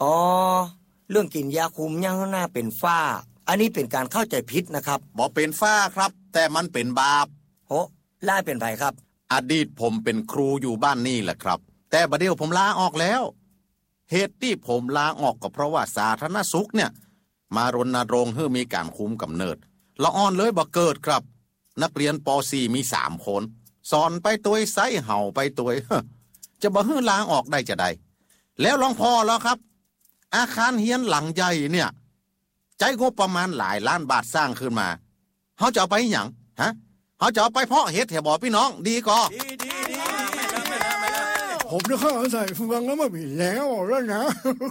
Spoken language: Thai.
อ๋อเรื่องกินยาคุมยังน่าเป็นฝ้าอันนี้เป็นการเข้าใจผิดนะครับบ่เป็นฝ้าครับแต่มันเป็นบาปโหล่าเป็นไผครับอดีตผมเป็นครูอยู่บ้านนี่แหละครับแต่บัดเดี๋ยวผมลาออกแล้วเหตุที่ผมลาออกก็เพราะว่าสาธารณสุขเนี่ยมารณรงค์ให้มีการคุมกำเนิดละอ่อนเลยบ่เกิดครับนักเรียนป .4 มี3คนสอนไปตัวไสเห่าไปตัวจะบ่ให้ลาออกได้จะได้แล้วลองพอแล้วครับอาคารเฮียนหลังใหญ่เนี่ยใจงบประมาณหลายล้านบาทสร้างขึ้นมาเฮาจะเอาไปหยังฮะเฮาจะเอาไปเพาะเฮ็ดให้บ่พี่น้องดีก่อผมจะเข้าใส่ฟังแล้วมาผิดแล้วนะ